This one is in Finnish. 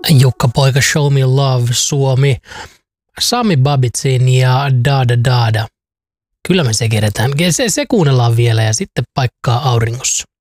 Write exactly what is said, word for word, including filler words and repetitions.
Jukka Poika, Show Me Love, Suomi, Sami Babitsin ja Dada Dada. Kyllä me se kerätään. Se, se kuunnellaan vielä ja sitten paikkaa auringossa.